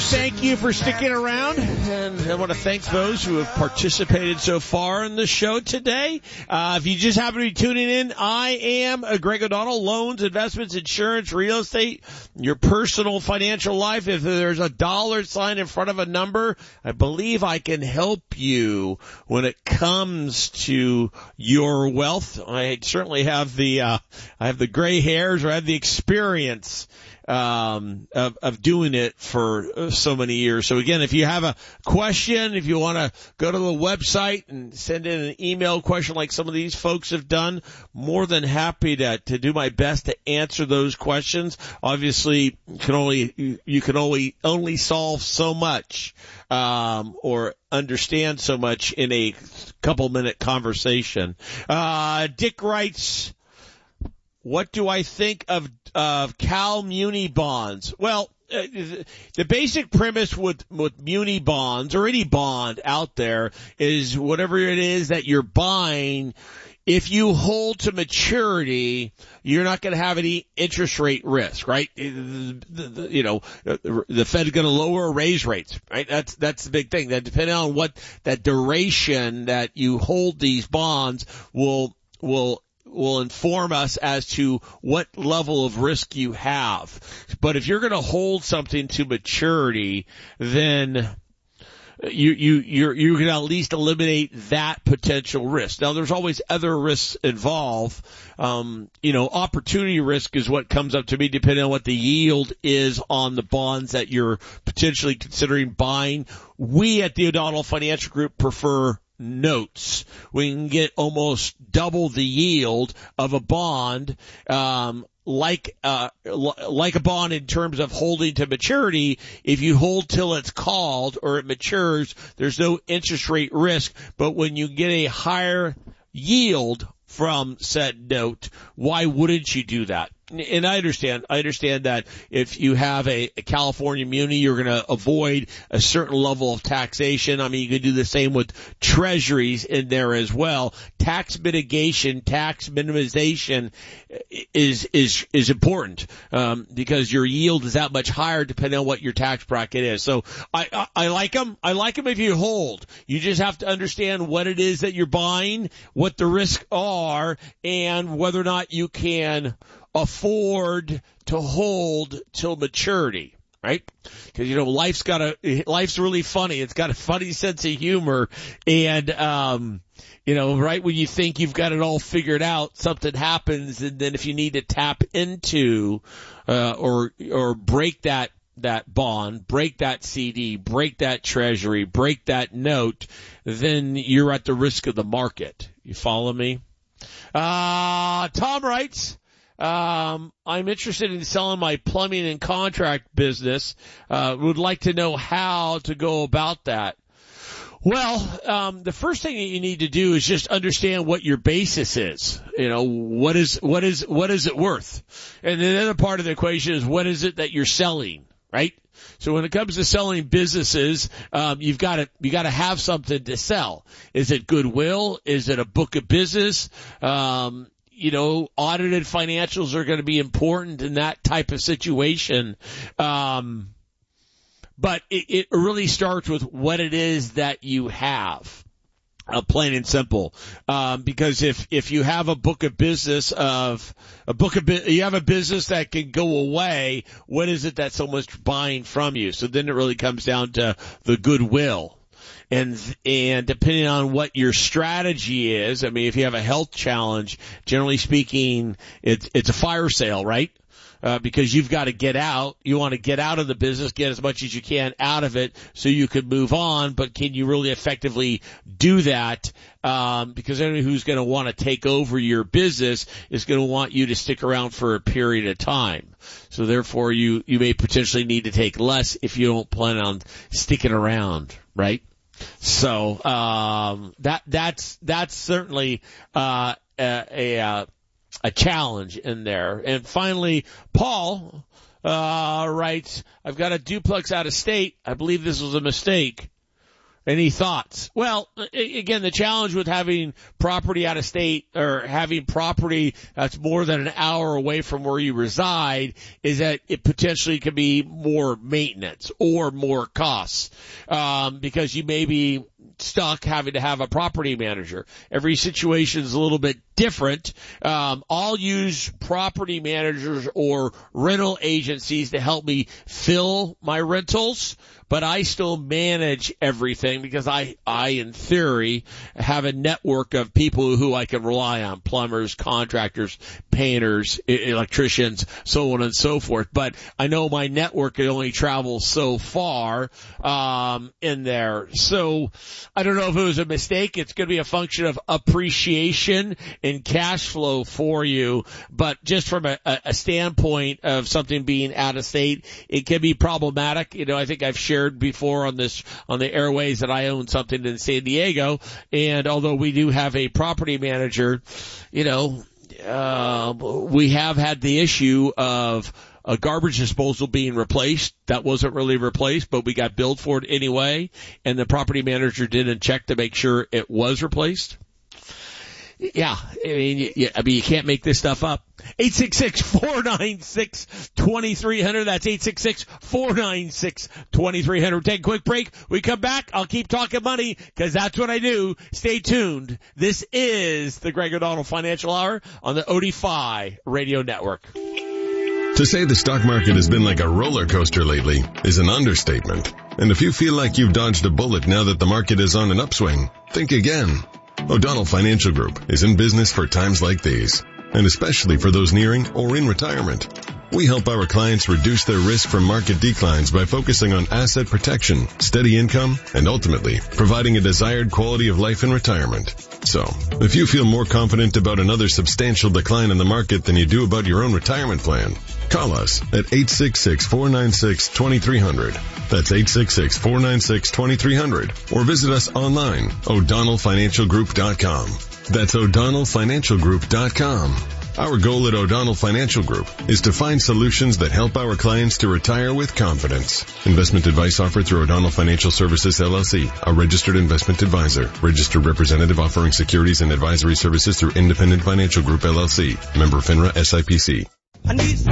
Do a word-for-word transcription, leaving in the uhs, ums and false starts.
to thank you for sticking around, and I want to thank those who have participated so far in the show today. Uh, if you just happen to be tuning in, I am uh, Greg O'Donnell, loans, investments, insurance, real estate, your personal financial life. If there's a dollar sign in front of a number, I believe I can help you when it comes to your wealth. I certainly have the, uh, I have the gray hairs, or I have the experience um of, of doing it for so many years. So again, if you have a question, if you want to go to the website and send in an email question like some of these folks have done, more than happy to to do my best to answer those questions. Obviously, you can only you, you can only only solve so much um or understand so much in a couple minute conversation. Uh Dick writes, what do I think of of Cal Muni bonds? Well, uh, the basic premise with with muni bonds, or any bond out there, is whatever it is that you're buying, if you hold to maturity, you're not going to have any interest rate risk, right? The, the, you know, the Fed's going to lower or raise rates, right? That's that's the big thing. That depending on what that duration that you hold these bonds will will. will inform us as to what level of risk you have. But if you're going to hold something to maturity, then you, you, you're, you can at least eliminate that potential risk. Now, there's always other risks involved. Um, you know, opportunity risk is what comes up to me depending on what the yield is on the bonds that you're potentially considering buying. We at the O'Donnell Financial Group prefer notes. We can get almost double the yield of a bond, um, like, uh, like a bond in terms of holding to maturity. If you hold till it's called or it matures, there's no interest rate risk. But when you get a higher yield from said note, why wouldn't you do that? And I understand, I understand that if you have a, a California muni, you're going to avoid a certain level of taxation. I mean, you can do the same with treasuries in there as well. Tax mitigation, tax minimization is, is, is important, um, because your yield is that much higher depending on what your tax bracket is. So I, I, I like them. I like them if you hold. You just have to understand what it is that you're buying, what the risks are, and whether or not you can afford to hold till maturity, right? Because, you know, life's got a, life's really funny. It's got a funny sense of humor. And, um, you know, right when you think you've got it all figured out, something happens. And then if you need to tap into, uh, or, or break that, that bond, break that C D, break that treasury, break that note, then you're at the risk of the market. You follow me? Uh, Tom writes, Um, I'm interested in selling my plumbing and contract business. Uh, would like to know how to go about that. Well, um, the first thing that you need to do is just understand what your basis is. You know, what is, what is, what is it worth? And the other part of the equation is what is it that you're selling, right? So when it comes to selling businesses, um, you've got to, you got to have something to sell. Is it goodwill? Is it a book of business? Um, You know, audited financials are going to be important in that type of situation. Um, but it, it really starts with what it is that you have. Uh, plain and simple. Um, because if, if you have a book of business of, a book of, bu- you have a business that can go away, what is it that someone's buying from you? So then it really comes down to the goodwill. And, and depending on what your strategy is, I mean, if you have a health challenge, generally speaking, it's, it's a fire sale, right? Uh, because you've got to get out. You want to get out of the business, get as much as you can out of it so you can move on. But can you really effectively do that? Um, because anyone who's going to want to take over your business is going to want you to stick around for a period of time. So therefore you, you may potentially need to take less if you don't plan on sticking around, right? So, um, that, that's, that's certainly, uh, a, a, a challenge in there. And finally, Paul, uh, writes, I've got a duplex out of state. I believe this was a mistake. Any thoughts? Well, again, the challenge with having property out of state or having property that's more than an hour away from where you reside is that it potentially could be more maintenance or more costs, um, because you may be stuck having to have a property manager. Every situation is a little bit different. Um, I'll use property managers or rental agencies to help me fill my rentals, but I still manage everything because I, I, in theory, have a network of people who I can rely on, plumbers, contractors, painters, electricians, so on and so forth. But I know my network can only travel so far, um, in there. So I don't know if it was a mistake. It's going to be a function of appreciation and cash flow for you. But just from a, a standpoint of something being out of state, it can be problematic. You know, I think I've shared before on this, on the airways that I own something in San Diego. And although we do have a property manager, you know, uh, we have had the issue of a garbage disposal being replaced. That wasn't really replaced, but we got billed for it anyway. And the property manager didn't check to make sure it was replaced. Yeah, I mean, you, I mean, you can't make this stuff up. eight six six, four nine six, two three zero zero. That's eight six six, four nine six, two three zero zero. Take a quick break. We come back. I'll keep talking money because that's what I do. Stay tuned. This is the Greg O'Donnell Financial Hour on the O D F I Radio Network. To say the stock market has been like a roller coaster lately is an understatement. And if you feel like you've dodged a bullet now that the market is on an upswing, think again. O'Donnell Financial Group is in business for times like these, and especially for those nearing or in retirement. We help our clients reduce their risk from market declines by focusing on asset protection, steady income, and ultimately providing a desired quality of life in retirement. So, if you feel more confident about another substantial decline in the market than you do about your own retirement plan, call us at eight six six, four nine six, two three zero zero. That's eight six six, four nine six, two three zero zero. Or visit us online, O'Donnell Financial Group dot com. That's O'Donnell Financial Group dot com. Our goal at O'Donnell Financial Group is to find solutions that help our clients to retire with confidence. Investment advice offered through O'Donnell Financial Services, L L C, a registered investment advisor. Registered representative offering securities and advisory services through Independent Financial Group, L L C. Member FINRA S I P C.